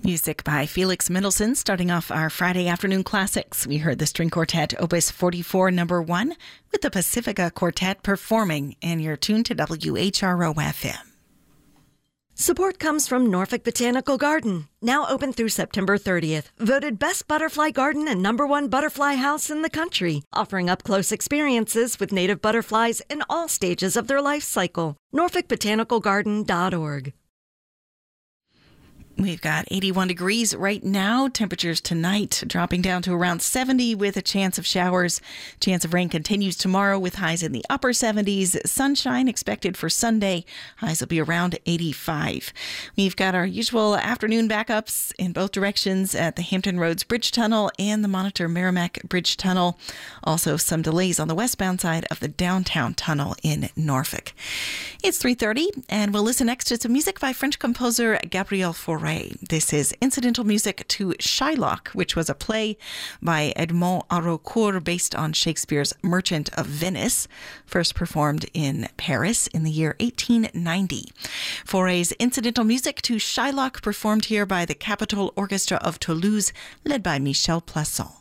Music by Felix Mendelssohn, starting off our Friday afternoon classics. We heard the string quartet Opus 44 number 1 with the Pacifica Quartet performing, and you're tuned to WHRO FM. Support comes from Norfolk Botanical Garden, now open through September 30th. Voted best butterfly garden and #1 butterfly house in the country, offering up-close experiences with native butterflies in all stages of their life cycle. NorfolkBotanicalGarden.org. We've got 81 degrees right now. Temperatures tonight dropping down to around 70 with a chance of showers. Chance of rain continues tomorrow with highs in the upper 70s. Sunshine expected for Sunday. Highs will be around 85. We've got our usual afternoon backups in both directions at the Hampton Roads Bridge Tunnel and the Monitor Merrimack Bridge Tunnel. Also some delays on the westbound side of the downtown tunnel in Norfolk. It's 3:30 and we'll listen next to some music by French composer Gabriel Fauré. This is incidental music to Shylock, which was a play by Edmond Haraucourt based on Shakespeare's Merchant of Venice, first performed in Paris in the year 1890. Fauré's incidental music to Shylock performed here by the Capitol Orchestra of Toulouse, led by Michel Plasson.